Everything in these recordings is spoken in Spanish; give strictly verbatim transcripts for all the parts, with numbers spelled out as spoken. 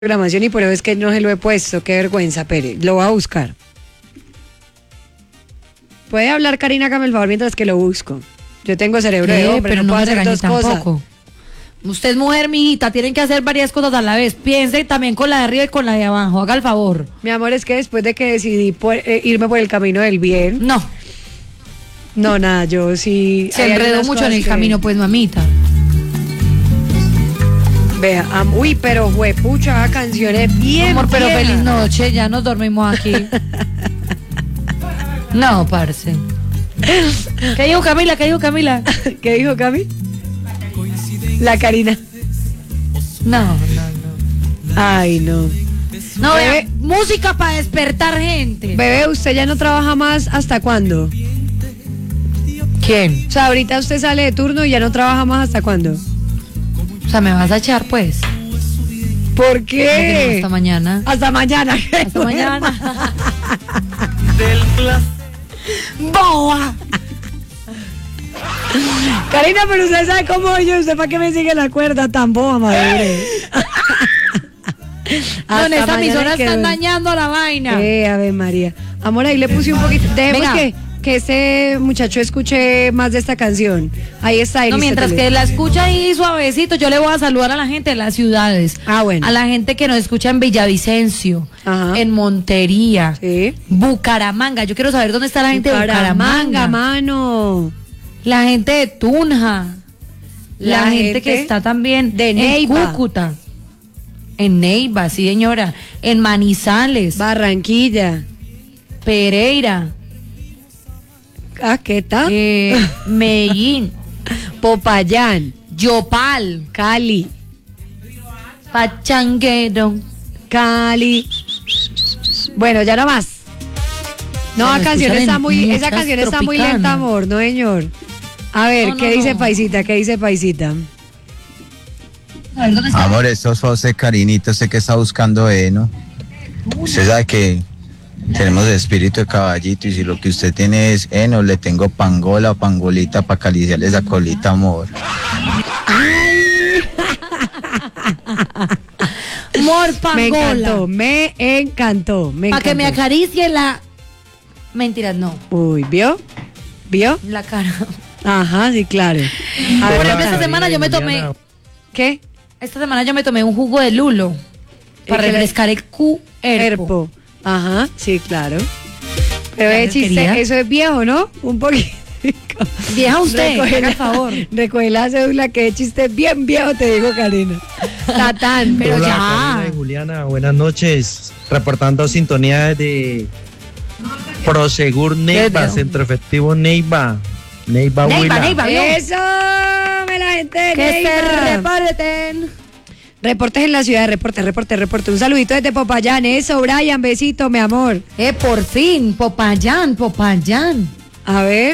programación y por eso es que no se lo he puesto. Qué vergüenza, Pérez. Lo voy a buscar. Puede hablar Karina, hágame el favor mientras que lo busco. Yo tengo cerebro de hombre, pero no, no puedo me hacer dos cosas. tampoco. Usted es mujer, mijita, tienen que hacer varias cosas a la vez. Piense también con la de arriba y con la de abajo, haga el favor. Mi amor, es que después de que decidí por, eh, irme por el camino del bien. No. No, nada, yo sí. Se enredó mucho en el que... camino, pues, mamita. Vea, um, uy, pero juepucha, canciones bien. Amor, pero viejas. feliz noche, ya nos dormimos aquí. No, parce. ¿Qué dijo Camila? ¿Qué dijo Camila? ¿Qué dijo Cami? La Karina. No, no, no. Ay, no. No, Bebé, vea, música para despertar gente. Bebé, ¿usted ya no trabaja más hasta cuándo? ¿Quién? O sea, ahorita usted sale de turno y ya no trabaja más hasta cuándo. O sea, ¿me vas a echar, pues? ¿Por No, qué? hasta mañana. Hasta mañana. Hasta mañana. ¡Boa! Karina, pero usted sabe cómo yo, ¿usted para qué me sigue la cuerda tan boba, madre? No, en esta emisora están dañando la vaina. Eh, Ave María. Amor, ahí le puse un poquito. Dejemos Venga. que, que ese muchacho escuche más de esta canción. Ahí está. No, mientras que la escucha ahí suavecito, yo le voy a saludar a la gente de las ciudades. Ah, bueno. A la gente que nos escucha en Villavicencio, Ajá. en Montería, Sí. Bucaramanga. Yo quiero saber dónde está la gente de Bucaramanga. mano. La gente de Tunja. La, La gente, gente que está también de en Neiva. Cúcuta. En Neiva, sí, señora. En Manizales, Barranquilla. Pereira, Ah, ¿qué tal? eh, Medellín, Popayán. Yopal, Cali. Pachanguero. Cali. Bueno, ya no más. No, Se la me canción escuchan está en muy, esa muchas canción está muy tropicanas. lenta, amor, no, señor. A ver, No, no, ¿qué dice no. Paisita? ¿Qué dice Paisita? Amor, estos José Carinito, sé que está buscando heno. Usted sabe que tenemos espíritu de caballito y si lo que usted tiene es heno, le tengo pangola o pangolita para acariciarle esa colita, amor. Amor, pangola. Me encantó, me encantó, me Para que me encantó. acaricie la... Mentiras, no. Uy, ¿vio? ¿Vio? La cara. Ajá, sí, claro. A Por ver, ejemplo, esta Karen. semana yo me tomé... ¿Qué? Esta semana yo me tomé un jugo de lulo. Para ¿Y qué le- refrescar el cuerpo. Herpo. Ajá, sí, claro. Pero Gracias, es chiste, querida. eso es viejo, ¿no? Un poquito. Vieja usted, Recoge haga la- el favor. Recoge la cédula, que es chiste bien viejo, te digo, Karina. Tatán, pero Hola, ya. Karina y Juliana, buenas noches. Reportando sintonía de Prosegur Neiva, Desde- Centro Efectivo Neiva. Neiva, Neiva, Huila. Neiva, ¿vio? Eso, me la gente de Que se Neiva. reporten. Reportes en la ciudad, reporte, reporte, reporte. Un saludito desde Popayán, eso, Brian, besito, mi amor. Eh, por fin, Popayán, Popayán. A ver.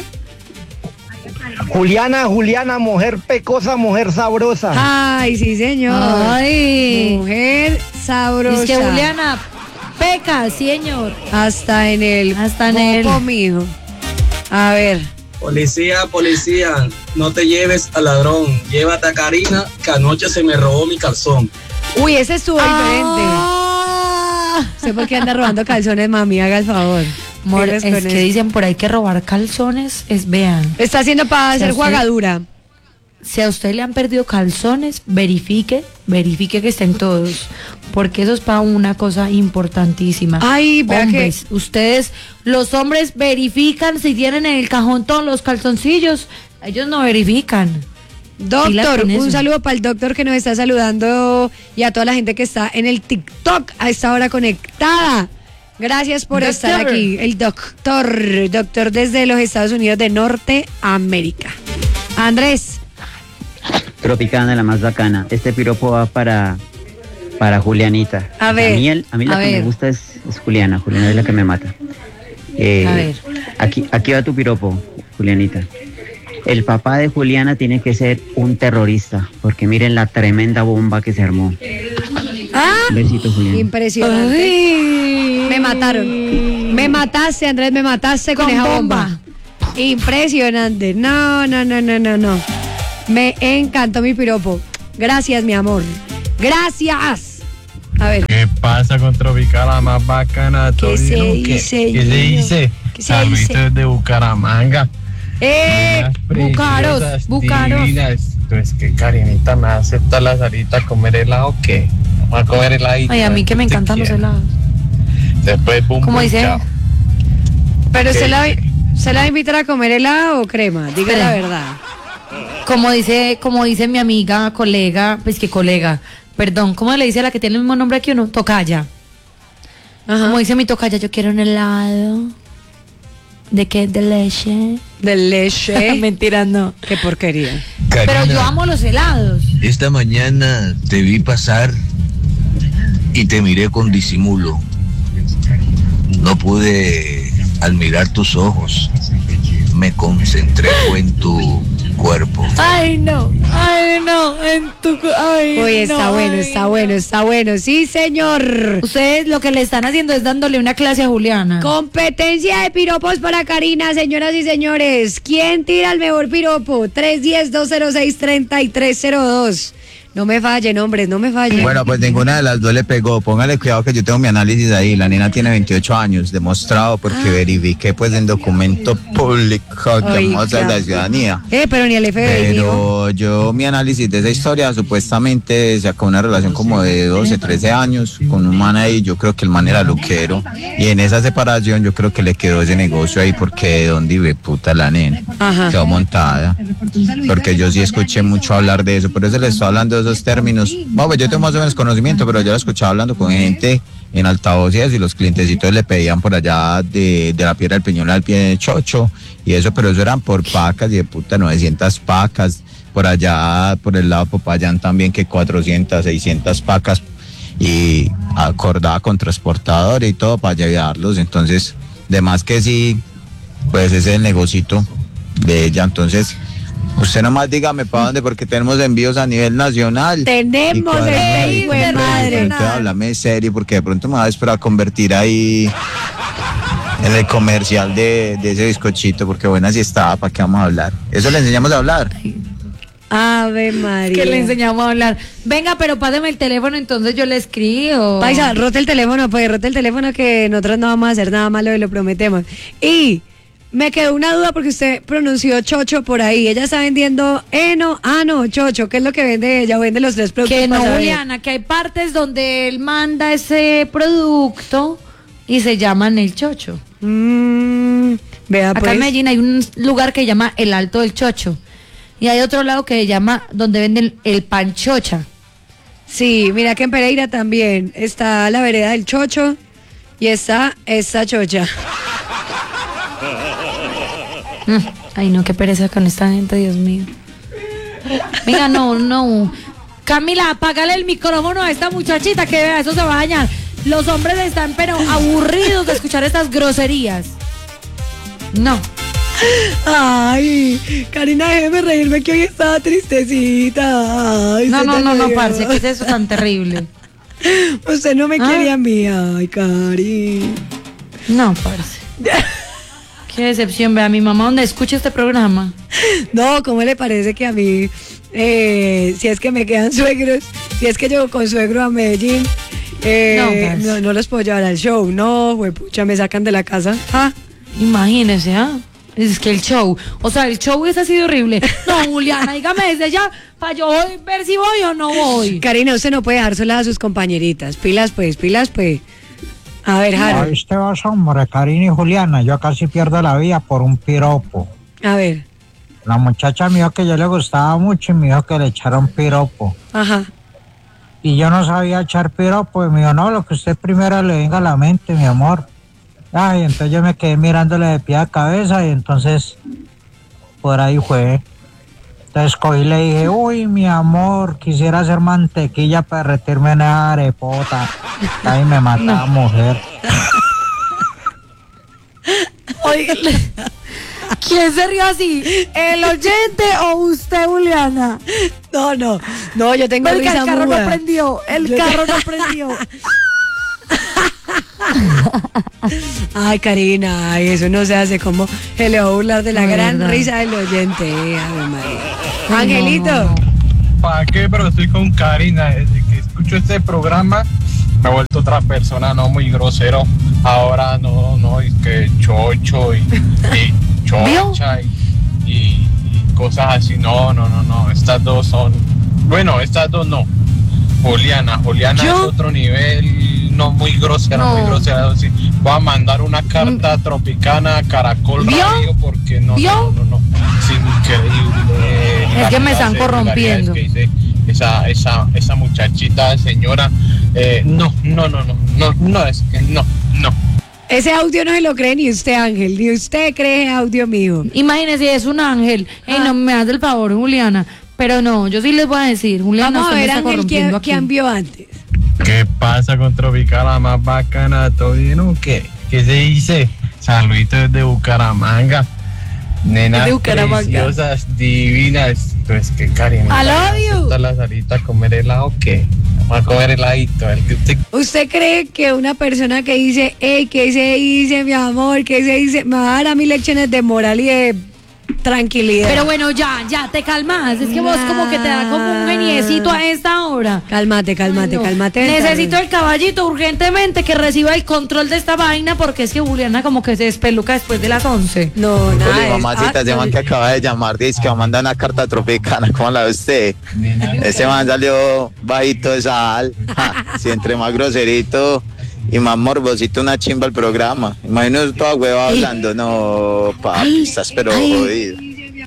Juliana, Juliana, mujer pecosa, mujer sabrosa. Ay, sí, señor. Ay. Mujer sabrosa. Dice que Juliana peca, señor. Hasta en el Hasta en popo, el- mijo. A ver. Policía, policía, no te lleves al ladrón, llévate a Karina, que anoche se me robó mi calzón. Uy, ese estuvo diferente. Ah. Sé por qué anda robando calzones, mami, haga el favor. Amor, ¿Qué es eres con que eso? dicen por ahí que robar calzones es, vean, Está haciendo para Si hacer a usted- jugadura. si a usted le han perdido calzones, verifique, verifique que estén todos, porque eso es para una cosa importantísima. Ay, vea Hombres, ustedes, los hombres verifican si tienen en el cajón todos los calzoncillos, ellos no verifican. que... Pilas Doctor, con un eso. saludo para el doctor que nos está saludando y a toda la gente que está en el TikTok a esta hora conectada. Gracias por Doctor. estar aquí. El doctor, doctor desde los Estados Unidos de Norteamérica. Andrés. Tropicana, la más bacana. Este piropo va para, para Julianita. A ver, A mí, el- a mí la a que ver. me gusta es, es Juliana. Juliana es la que me mata. Eh, A ver. Aquí, aquí va tu piropo, Julianita. El papá de Juliana tiene que ser un terrorista, porque miren la tremenda bomba que se armó. Ah, Un besito, Juliana. impresionante. Ay. Me mataron. Me mataste, Andrés, me mataste con, Con esa bomba. bomba. Impresionante. No, no, no, no, no, no. Me encantó mi piropo. Gracias, mi amor. Gracias. A ver. ¿Qué pasa con Tropical, la más bacana? ¿Qué se Torino? dice, ¿Qué, ¿Qué se niño? dice? ¿Qué se Saluditos dice? desde Bucaramanga. ¡Eh! Unas Bucaros, preciosas, Bucaros. divinas. Entonces, ¿qué Karinita me acepta la salita a comer helado o qué? Vamos a comer heladito. Ay, a mí que me Te encantan los quiero. helados. Después, bum, Como bum, dice- chao. Pero ¿Qué se la, dice? se la va a invitar a comer helado o crema, diga Espera. la verdad. Como dice, como dice mi amiga, colega, pues que colega, perdón, ¿cómo le dice a la que tiene el mismo nombre que uno? Tocaya. Ajá. Como dice mi tocaya, yo quiero un helado. ¿De qué? ¿De leche? De leche. Mentira, no. Qué porquería. Pero yo amo los helados. Esta mañana te vi pasar y te miré con disimulo. No pude admirar tus ojos. Me concentré en tu cuerpo. Ay, no. Ay, no. En tu... Ay, Uy, está no, bueno, ay, está no. bueno, está bueno. Sí, señor. Ustedes lo que le están haciendo es dándole una clase a Juliana. Competencia de piropos para Karina, señoras y señores. ¿Quién tira el mejor piropo? tres uno cero, dos cero seis, tres tres cero dos. No me fallen, hombres, no me fallen. Bueno, pues ninguna de las dos le pegó. Póngale cuidado que yo tengo mi análisis ahí. La nena tiene veintiocho años, demostrado porque verifiqué pues en documento público de Oiga. de la ciudadanía. Eh, pero ni el F B I dijo. Pero yo mi análisis de esa historia supuestamente sacó una relación como de doce, trece años con un man ahí. Yo creo que el man era luquero. Y en esa separación yo creo que le quedó ese negocio ahí porque de dónde iba puta la nena. Ajá. Quedó montada. Porque yo sí escuché mucho hablar de eso. Por eso le estoy hablando de esos términos. Bueno, pues yo tengo más o menos conocimiento, pero yo lo escuchaba hablando con gente en altavoz y eso, y los clientecitos le pedían por allá de, de la Piedra del Peñol al pie de Chocho y eso, pero eso eran por pacas y de puta novecientas pacas, por allá por el lado de Popayán también que cuatrocientas, seiscientas pacas y acordada con transportadores y todo para llevarlos. Entonces, de más que sí, pues ese es el negocito de ella. Entonces, usted nomás dígame para dónde, porque tenemos envíos a nivel nacional. Tenemos Y cuadramos el ahí hijo con de precio. madre. Entonces, háblame serio, porque de pronto me va a esperar a convertir ahí en el comercial de, de ese bizcochito, porque buena si estaba, ¿para qué vamos a hablar? Eso le enseñamos a hablar. Ave María. Que le enseñamos a hablar. Venga, pero páseme el teléfono, entonces yo le escribo. Paisa, rote el teléfono, pues rote el teléfono que nosotros no vamos a hacer nada malo y lo prometemos. Y me quedó una duda porque usted pronunció chocho por ahí. Ella está vendiendo eno, ano, chocho. ¿Qué es lo que vende ella? Vende los tres productos. Que no, para saber. Juliana, que hay partes donde él manda ese producto y se llaman el chocho. Mm, vea Acá pues. en Medellín hay un lugar que se llama el Alto del Chocho. Y hay otro lado que se llama donde venden el panchocha. Sí, mira que en Pereira también está la vereda del chocho y está esta chocha. Mm, Ay, no, qué pereza con esta gente, Dios mío. Venga, no, no. Camila, apágale el micrófono a esta muchachita que vea, eso se va a dañar. Los hombres están pero aburridos de escuchar estas groserías. No. Ay, Karina, déjeme reírme que hoy estaba tristecita. Ay, No, se no, te no, no, rió. parce, ¿qué es eso tan terrible? Usted no me Ah. quiere a mí, ay, Cari. No, parce. Qué decepción, vea, mi mamá donde escucha este programa. No, ¿cómo le parece que a mí, eh, si es que me quedan suegros, si es que llego con suegro a Medellín, eh, No, parce. no, no los puedo llevar al show? No, pucha, me sacan de la casa. Ah, Imagínese, ¿ah? Es que el show, o sea, el show es así de horrible. No, Juliana, dígame desde ya, para yo voy- ver si voy o no voy. Karina, usted no puede dejar sola a sus compañeritas. Pilas, pues, pilas, pues. A ver, Harold. Este vas, hombre, Karina y Juliana, yo casi pierdo la vida por un piropo. A ver, La muchacha me dijo que yo le gustaba mucho y me dijo que le echara un piropo. ajá. Y yo no sabía echar piropo y me dijo, no, lo que usted primero le venga a la mente, mi amor. Ay, entonces yo me quedé mirándole de pie a cabeza y entonces por ahí fue. Entonces cogí y le dije, uy, mi amor, quisiera hacer mantequilla para derretirme en esa arepota. Ahí me mataba mujer. Oiga, ¿quién se rió así? ¿El oyente o usted, Juliana? No, no, no, yo tengo Porque risa el carro muda. no prendió, el Yo- carro no prendió. Ay, Karina, ay, eso no se hace. Como se le va a burlar de la No, gran verdad. risa del oyente. Ave María. Ay, no, Angelito. no, no. ¿Para qué? Pero estoy con Karina. Desde que escucho este programa, otra persona, no, muy grosero. Ahora no, no, y que chocho y, y chocha y, y, y cosas así. No, no, no, no. Estas dos son. Bueno, estas dos no. Juliana, Juliana ¿Yo? es otro nivel, no muy grosera, No. muy grosera. Sí. Voy a mandar una carta tropicana a Caracol ¿Vio? Radio porque no, ¿Vio? no, no, no. Sí, increíble. Es que me Las están corrompiendo. que dice esa, esa, esa muchachita, señora. Eh, no, no, no, no, no, no, es que no, no. Ese audio no se lo cree ni usted, Ángel, ni usted cree ese audio mío. Imagínese, es un ángel. Ey, no me das el favor, Juliana. Pero no, yo sí les voy a decir, Juliana, Vamos a usted me ver, está Ángel, corrompiendo ¿quién, aquí. quién vio antes? ¿Qué pasa con Tropical, la más bacana? ¿Todo bien o qué? ¿Qué se dice? Saluditos desde Bucaramanga. Nenas Desde Bucaramanga. preciosas, divinas. Pues que Karen. I love you. ¿Está la salita a comer helado o qué? Vamos a comer heladito. El que usted... ¿Usted cree que una persona que dice, hey, ¿qué se dice, mi amor? ¿Qué se dice? Me va a dar a mí lecciones de moral y de tranquilidad? Pero bueno, ya, ya, te calmas. Es que vos como que te da como un geniecito a esta hora. Cálmate, cálmate, Ay, no. cálmate. Necesito el caballito urgentemente que reciba el control de esta vaina porque es que Juliana como que se despeluca después de las once. No, nada. Oli, es- mamacita, ah, ese man que acaba de llamar, dice que va a mandar una carta tropicana, ¿cómo la ve usted? Ese man salió bajito de sal, ja, si entre más groserito y más morbosito una chimba el programa. Imagino toda hueva hablando, no, papi, estás pero jodido.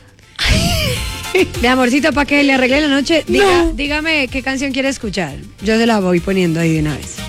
Mi amorcito, para que le arregle la noche, diga- dígame qué canción quiere escuchar. Yo se la voy poniendo ahí de una vez.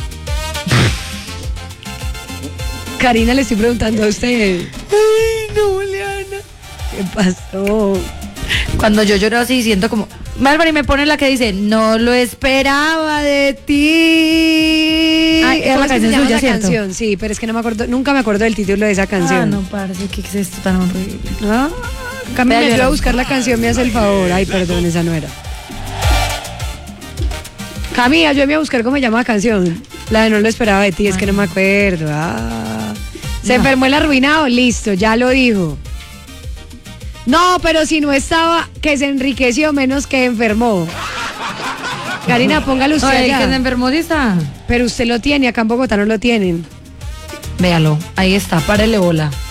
Karina, le estoy preguntando a usted. Ay, no, Juliana. ¿Qué pasó? Cuando yo lloro así siento como Bárbara y me pone la que dice no lo esperaba de ti. Ay, es ¿cómo la es que se canción llama suya, esa ¿cierto? canción? Sí, pero es que no me acuerdo, nunca me acuerdo del título de esa canción. Ah, no, parece que es esto tan horrible. ¿Ah? Cami, Vea, me ayuda llora. a buscar la canción, me hace el favor. Ay, perdón, esa no era. Cami, ayúdame a buscar cómo se llama la canción. La de no lo esperaba de ti, es que no me acuerdo. Ah. Se No. enfermó el arruinado, listo, ya lo dijo. No, pero si no estaba, que se enriqueció menos que enfermó. Karina, póngalo usted Ay, allá. que se enfermó sí está. Pero usted lo tiene, acá en Bogotá no lo tienen. Véalo, ahí está, párele bola.